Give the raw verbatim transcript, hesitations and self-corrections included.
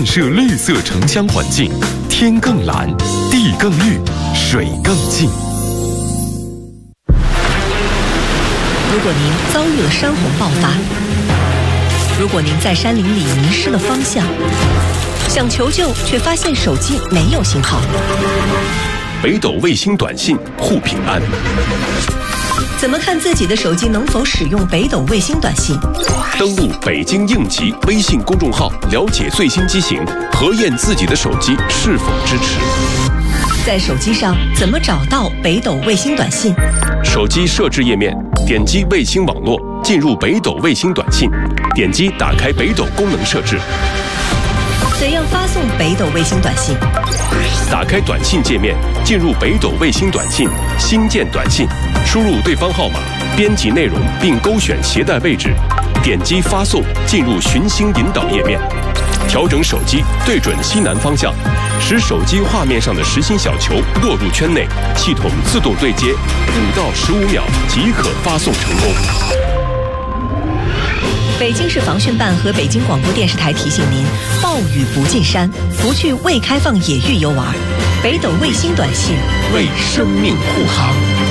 建设绿色城乡环境，天更蓝，地更绿，水更净。 如果您遭遇了山洪爆发，如果您在山林里迷失了方向，想求救却发现手机没有信号， 北斗卫星短信护平安。 怎么看自己的手机能否使用北斗卫星短信？ 登录北京应急微信公众号，了解最新机型，核验自己的手机是否支持。 在手机上怎么找到北斗卫星短信？ 手机设置页面，点击卫星网络，进入北斗卫星短信，点击打开北斗功能设置。 怎样发送北斗卫星短信？ 打开短信界面，进入北斗卫星短信，新建短信，输入对方号码，编辑内容并勾选携带位置，点击发送，进入寻星引导页面，调整手机对准西南方向，使手机画面上的实心小球落入圈内，系统自动对接，五到十五秒即可发送成功。 北京市防汛办和北京广播电视台提醒您：暴雨不进山，不去未开放野域游玩。北斗卫星短信为生命护航。